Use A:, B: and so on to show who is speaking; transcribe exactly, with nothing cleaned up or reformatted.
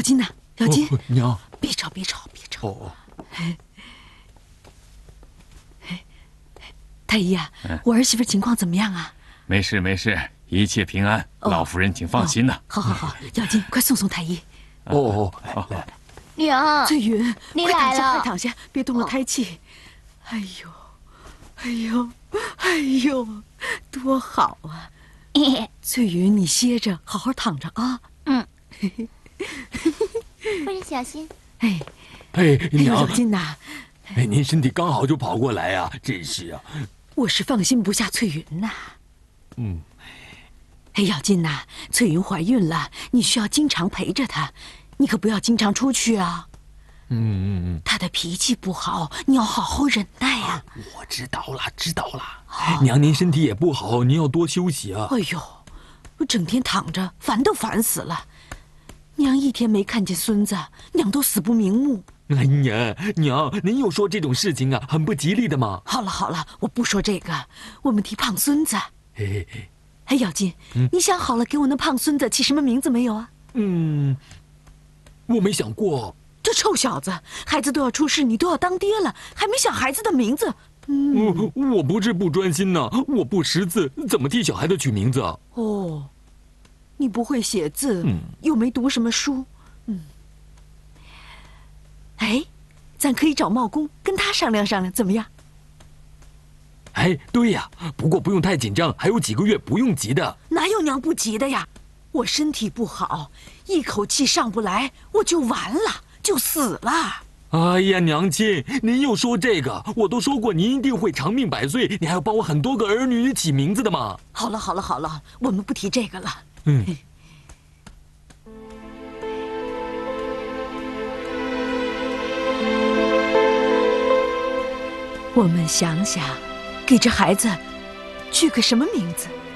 A: 金呐，小金，
B: 哦、娘，
A: 别吵，别吵，别吵。
B: 哦。
A: 哎，哎，太医啊，嗯、我儿媳妇情况怎么样啊？
C: 没事没事，一切平安，哦、老夫人请放心呐。
A: 哦、好好好，小金，快送送太医。
B: 哦哦，
D: 来，娘，
A: 翠云，
D: 你来了，
A: 快躺下，别动了胎气。哎呦，哎呦，哎呦，多好啊！翠云，你歇着，好好躺着啊。
D: 嗯。夫人小心。
A: 哎，
B: 哎，娘，
A: 小金呐，
B: 哎，您身体刚好就跑过来呀、啊，真是啊。
A: 我是放心不下翠云呐。
B: 嗯。
A: 哎，小金呐，翠云怀孕了，你需要经常陪着她，你可不要经常出去啊。
B: 嗯嗯嗯。
A: 她的脾气不好，你要好好忍耐呀、啊。
B: 我知道了，知道了。哦、娘，您身体也不好，您要多休息啊。
A: 哎呦，我整天躺着，烦都烦死了。娘一天没看见孙子，娘都死不瞑目。
B: 哎呀，娘，您又说这种事情啊，很不吉利的嘛。
A: 好了好了，我不说这个，我们提胖孙子。
B: 嘿嘿嘿。
A: 哎，小金，嗯、你想好了给我那胖孙子起什么名字没有啊？
B: 嗯，我没想过。
A: 这臭小子，孩子都要出世，你都要当爹了，还没想孩子的名字。
B: 嗯，我我不是不专心呢，我不识字，怎么替小孩子取名字啊？
A: 哦。你不会写字，
B: 嗯、
A: 又没读什么书，嗯。哎，咱可以找茂公跟他商量商量，怎么样？
B: 哎，对呀，不过不用太紧张，还有几个月，不用急的。
A: 哪有娘不急的呀？我身体不好，一口气上不来，我就完了，就死了。
B: 哎呀，娘亲，您又说这个，我都说过您一定会长命百岁，你还要帮我很多个儿女起名字的嘛。
A: 好了好了好了，我们不提这个了。
B: 嗯。
A: 我们想想，给这孩子取个什么名字？